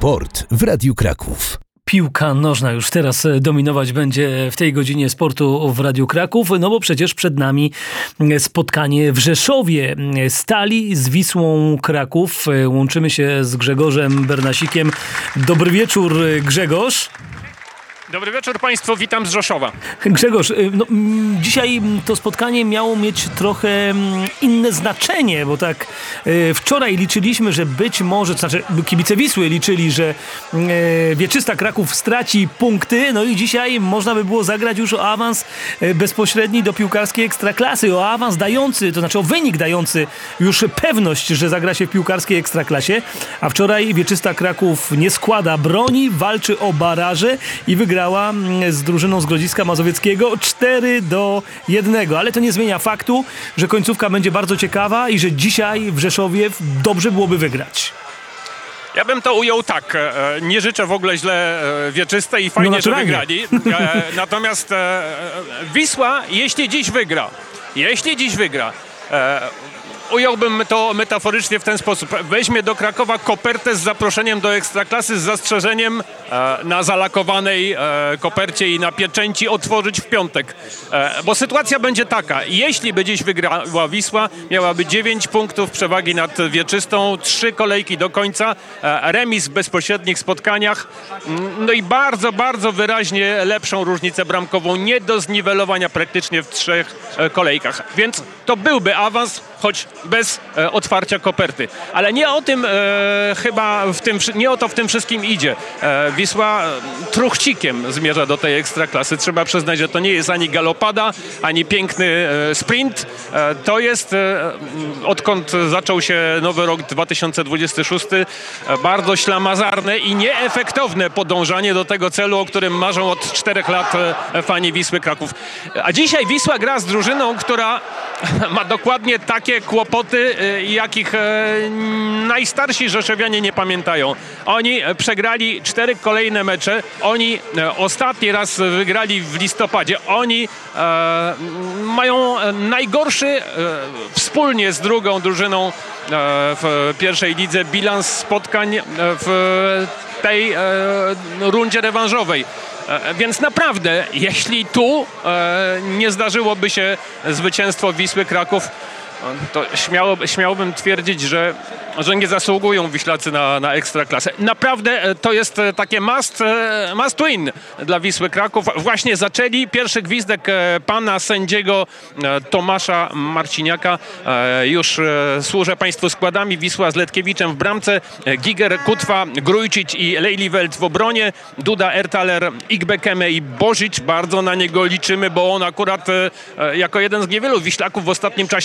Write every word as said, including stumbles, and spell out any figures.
Sport w Radiu Kraków. Piłka nożna już teraz dominować będzie w tej godzinie sportu w Radiu Kraków, no bo przecież przed nami spotkanie w Rzeszowie. Stali z Wisłą Kraków. Łączymy się z Grzegorzem Bernasikiem. Dobry wieczór, Grzegorz. Dobry wieczór Państwu, witam z Rzeszowa. Grzegorz, no, dzisiaj to spotkanie miało mieć trochę inne znaczenie, bo tak e, wczoraj liczyliśmy, że być może, to znaczy kibice Wisły liczyli, że e, Wieczysta Kraków straci punkty, no i dzisiaj można by było zagrać już o awans e, bezpośredni do piłkarskiej Ekstraklasy, o awans dający, to znaczy o wynik dający już pewność, że zagra się w piłkarskiej Ekstraklasie, a wczoraj Wieczysta Kraków nie składa broni, walczy o baraże i wygrała z drużyną z Grodziska Mazowieckiego cztery do jednego, ale to nie zmienia faktu, że końcówka będzie bardzo ciekawa i że dzisiaj w Rzeszowie dobrze byłoby wygrać. Ja bym to ujął tak. Nie życzę w ogóle źle Wieczystej i fajnie, no że wygrali. Natomiast Wisła, jeśli dziś wygra, jeśli dziś wygra, ująłbym to metaforycznie w ten sposób. Weźmie do Krakowa kopertę z zaproszeniem do Ekstraklasy z zastrzeżeniem e, na zalakowanej e, kopercie i na pieczęci otworzyć w piątek. E, bo sytuacja będzie taka. Jeśli by dziś wygrała Wisła, miałaby dziewięć punktów przewagi nad Wieczystą, trzy kolejki do końca, e, remis w bezpośrednich spotkaniach, no i bardzo, bardzo wyraźnie lepszą różnicę bramkową, nie do zniwelowania praktycznie w trzech e, kolejkach. Więc to byłby awans, choć bez e, otwarcia koperty. Ale nie o tym e, chyba, w tym, nie o to w tym wszystkim idzie. E, Wisła truchcikiem zmierza do tej Ekstraklasy. Trzeba przyznać, że to nie jest ani galopada, ani piękny e, sprint. E, to jest, e, odkąd zaczął się nowy rok dwa tysiące dwudziesty szósty, e, bardzo ślamazarne i nieefektowne podążanie do tego celu, o którym marzą od czterech lat e, fani Wisły Kraków. A dzisiaj Wisła gra z drużyną, która ma dokładnie takie kłopoty, jakich najstarsi rzeszowianie nie pamiętają. Oni przegrali cztery kolejne mecze. Oni ostatni raz wygrali w listopadzie. Oni e, mają najgorszy e, wspólnie z drugą drużyną e, w pierwszej lidze bilans spotkań w tej e, rundzie rewanżowej. Więc naprawdę, jeśli tu e, nie zdarzyłoby się zwycięstwo Wisły Kraków, to śmiało, śmiałbym twierdzić, że, że nie zasługują Wiślacy na, na Ekstraklasę. Naprawdę to jest takie must, must win dla Wisły Kraków. Właśnie zaczęli. Pierwszy gwizdek pana sędziego Tomasza Marciniaka. Już służę Państwu składami. Wisła z Letkiewiczem w bramce, Giger, Kutwa, Grójczyć i Lejliwelt w obronie, Duda, Ertaler, Igbekeme i Božič. Bardzo na niego liczymy, bo on akurat jako jeden z niewielu Wiślaków w ostatnim czasie